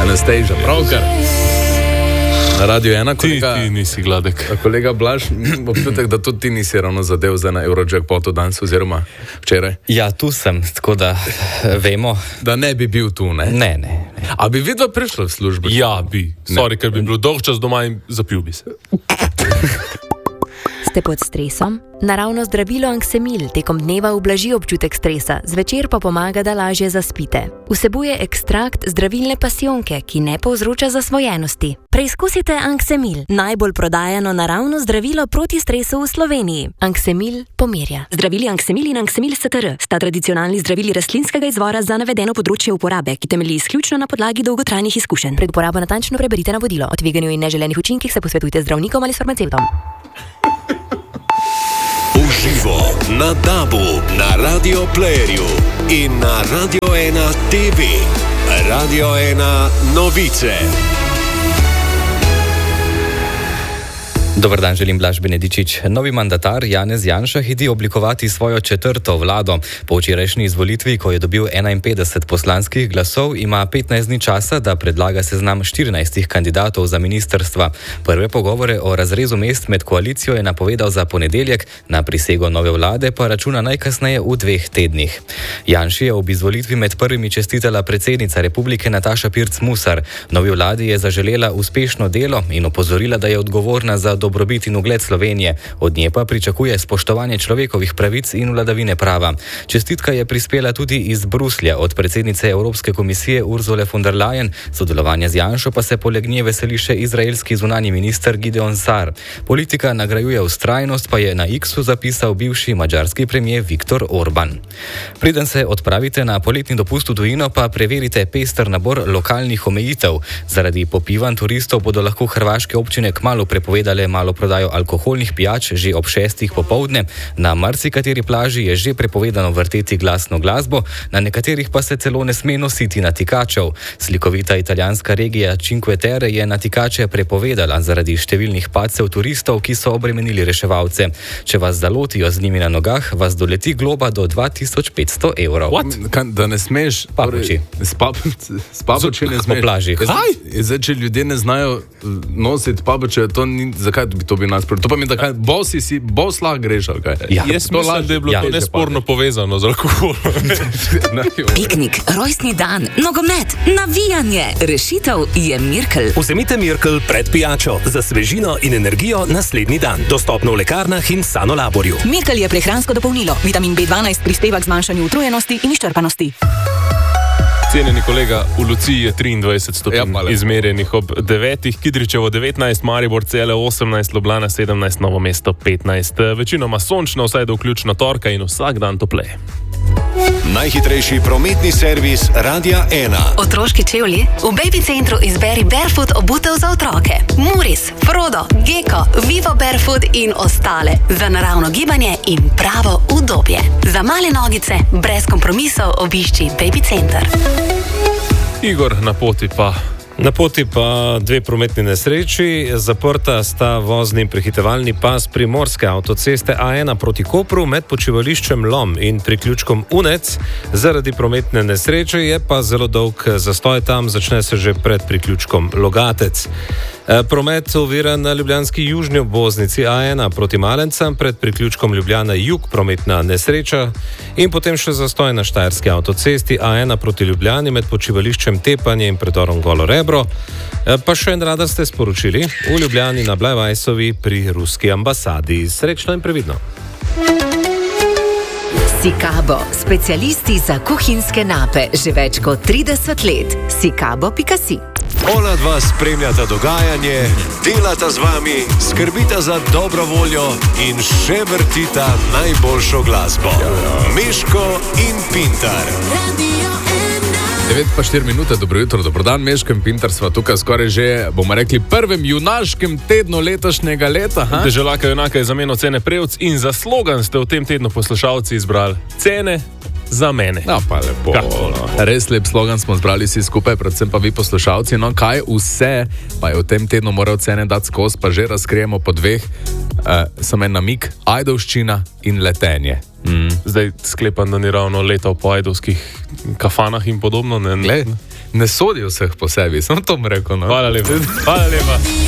Anastasia, pravkar. Na Radio 1, Ti nisi gladek. Kolega Blaž, občutek, da tudi ti nisi ravno zadev za na Eurojackpotu danes oziroma včeraj. Ja, tu sem, tako da vemo. Da ne bi bil tu, ne? Ne. A bi vidva prišla v službo? Ja, bi. Sorry, ker bi bil dolg čas doma in zapil bi se. Ste pod stresom? Naravno zdravilo Anksemil tekom dneva ublaži občutek stresa, zvečer pa pomaga, da lažje zaspite. Vsebuje ekstrakt zdravilne pasijonke, ki ne povzroča zasvojenosti. Preizkusite Anksemil, najbolj prodajano naravno zdravilo proti stresu v Sloveniji. Anksemil pomirja. Zdravili Anksemil in Anksemil STR sta tradicionalni zdravili rastlinskega izvora za navedeno področje uporabe, ki temelji izključno na podlagi dolgotrajnih izkušenj. Pred uporabo natančno preberite navodilo. O tveganju in neželenih učinkih se posvetujte z zdravnikom ali s farmacevtom. Uživo na DAB-u, na Radio Playerju in na Radio 1 TV. Radio 1 novice. Dobar dan, želim Blaž Benedičič. Novi mandatar Janez Janša hiti oblikovati svojo četrto vlado. Po včerajšnji izvolitvi, ko je dobil 51 poslanskih glasov, ima 15 dni časa, da predlaga seznam 14 kandidatov za ministrstva. Prve pogovore o razrezu mest med koalicijo je napovedal za ponedeljek, na prisego nove vlade pa računa najkasneje v 2 tednih. Janši je ob izvolitvi med prvimi čestitala predsednica republike Nataša Pirc Musar. Novi vladi je zaželela uspešno delo in opozorila, da je odgovorna za dobrobit in ugled Slovenije. Od nje pa pričakuje spoštovanje človekovih pravic in vladavine prava. Čestitka je prispela tudi iz Bruslja od predsednice Evropske komisije Ursule von der Leyen. Sodelovanje z Janšo pa se poleg nje veseli še izraelski zunanji minister Gideon Sar. Politika nagrajuje vztrajnost, pa je na X-u zapisal bivši madžarski premier Viktor Orban. Preden se odpravite na poletni dopust v tujino, pa preverite pester nabor lokalnih omejitev. Zaradi popivanj turistov bodo lahko hrvaške občine kmalu prepovedale maloprodajo alkoholnih pijač že ob 6. popoldne. Na marsikateri plaži je že prepovedano vrteti glasno glasbo, na nekaterih pa se celo ne sme nositi natikačev. Slikovita italijanska regija Cinque Terre je natikače prepovedala zaradi številnih padcev turistov, ki so obremenili reševalce. Če vas zalotijo z njimi na nogah, vas doleti globa do 2500 evrov. Da ne smeš papuči. S papuči ne smeš. Po plaži. Zdaj, če ljudje ne znajo nositi papuče, to ni, zakaj bi to bil nas proti? To pa mi da kaj, bos lahko greš, ali kaj? Ja. Jaz mislim, da je bilo to nesporno povezano z alkoholom. Piknik, rojstni dan, nogomet, navijanje. Rešitev je Mirkel. Vzemite Mirkel pred pijačo za svežino in energijo naslednji dan. Dostopno v lekarnah in Sanolaborju. Mirkel je prehransko dopolnilo. Vitamin B12 prispeva k zmanjšanju utrujenosti in izčrpanosti. Cenjeni kolega, v Luciji je 23 stopinj izmerjenih ob 9, Kidričevo 19, Maribor Cele 18, Ljubljana 17, Novo mesto 15. Večinoma sončno, vsaj do vključno torka in vsak dan topleje. Najhitrejši prometni servis Radia 1. Otroški čevlji? V Baby Centru izberi Barefoot obutev za otroke. Muris, Frodo, Gecko, Vivo Barefoot in ostale. Za naravno gibanje in pravo udobje. Za male nogice, brez kompromisov obišči Baby Center. Igor, na poti pa 2 prometni nesreči. Zaprta sta vozni in prehitevalni pas primorske avtoceste A1 proti Kopru med počivališčem Lom in priključkom Unec. Zaradi prometne nesreče je pa zelo dolg zastoj tam, začne se že pred priključkom Logatec. Promet oviran na ljubljanski južni obvoznici A1 proti Malencam pred priključkom Ljubljana Jug, prometna nesreča, in potem še zastoj na štajerski avtocesti A1 proti Ljubljani med počivališčem Tepanje in predorom Golo Rebro. Pa še en radar ste sporočili v Ljubljani na Blajvajsovi pri ruski ambasadi. Srečno in previdno. Sikabo, specialisti za kuhinjske nape že več kot 30 let. Sikabo.si. Ona dva spremljata dogajanje, delata z vami, skrbita za dobro voljo in še vrtita najboljšo glasbo. Meško in Pintar. 9:04, dobro jutro, dobro dan, Meško in Pintar sva tukaj skoraj že, bomo rekli, prvem junaškem tednu letošnjega leta. Deželaka junaka je zamenjal Cene Prevc in za slogan ste v tem tednu poslušalci izbrali Cene za mene. No, pa lepo. Res lep slogan smo zbrali vsi skupaj, predvsem pa vi poslušalci. No, kaj vse pa je v tem tednu moral Cene dati skozi, pa že razkrijemo po 2. Samo en namig, ajdovščina in letenje. Zdaj sklepam, da ni ravno letal po ajdovskih kafanah in podobno. ne sodi vseh po sebi, samo to bom rekel. No. Hvala lepa.